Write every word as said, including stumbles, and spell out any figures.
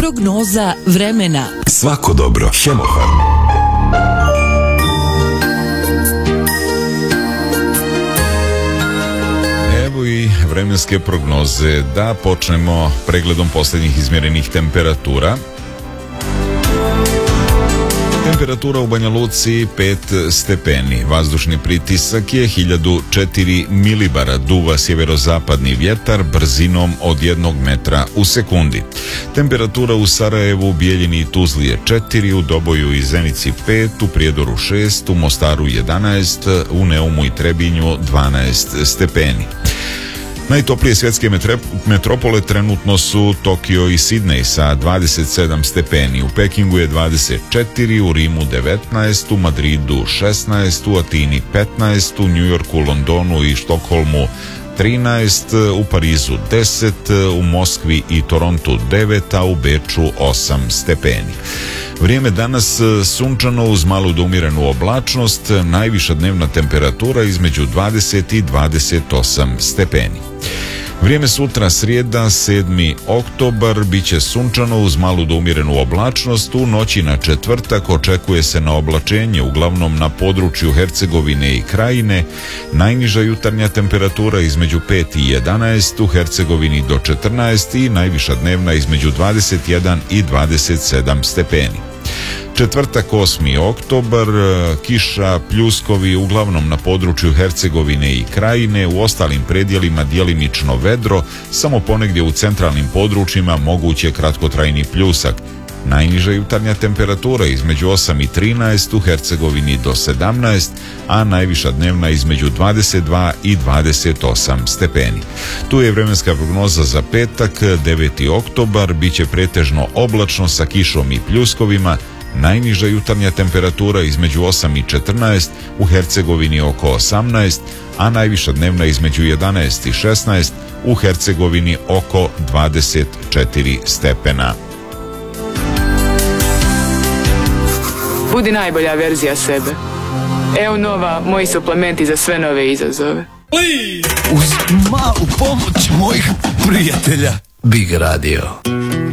Prognoza vremena. Svako dobro. Hemofarm. Evo i vremenske prognoze. Da počnemo pregledom posljednjih izmjerenih temperatura. Temperatura u Banja Luci pet stepeni, vazdušni pritisak je hiljadu četiri milibara, duva sjeverozapadni vjetar brzinom od jednog metra u sekundi. Temperatura u Sarajevu, Bijeljini i Tuzli je četiri, u Doboju i Zenici pet, u Prijedoru šest, u Mostaru jedanaest, u Neumu i Trebinju dvanaest stepeni. Najtoplije svjetske metropole trenutno su Tokio i Sidnej sa dvadeset sedam stepeni, u Pekingu je dvadeset četiri, u Rimu devetnaest, u Madridu šesnaest, u Atini petnaest, u Njujorku, Londonu i Štokholmu trinaest, u Parizu deset, u Moskvi i Torontu devet, a u Beču osam stepeni. Vrijeme danas sunčano uz malu do umjerenu oblačnost, najviša dnevna temperatura između dvadeset i dvadeset osam stepeni. Vrijeme sutra srijeda sedmi oktobar bit će sunčano uz malu do umjerenu oblačnost, u noći na četvrtak očekuje se na oblačenje uglavnom na području Hercegovine i Krajine, najniža jutarnja temperatura između pet i jedanaest, u Hercegovini do četrnaest i najviša dnevna između dvadeset jedan i dvadeset sedam stepeni. Četvrtak osmi oktobar, kiša, pljuskovi uglavnom na području Hercegovine i Krajine, u ostalim predjelima djelimično vedro, samo ponegdje u centralnim područjima moguće kratkotrajni pljusak. Najniža jutarnja temperatura između osam i trinaest, u Hercegovini do sedamnaest, a najviša dnevna između dvadeset dva i dvadeset osam stepeni. Tu je vremenska prognoza za petak, deveti oktobar, bit će pretežno oblačno sa kišom i pljuskovima, najniža jutarnja temperatura između osam i četrnaest, u Hercegovini oko osamnaest, a najviša dnevna između jedanaest i šesnaest, u Hercegovini oko dvadeset četiri stepena. Budi najbolja verzija sebe. Evo nova, moji suplementi za sve nove izazove. Uz malu pomoć mojih prijatelja Big Radio.